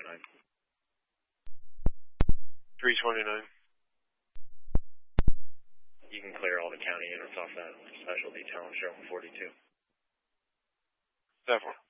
329. You can clear all the county units off that special detail on Sherwin 42. 7.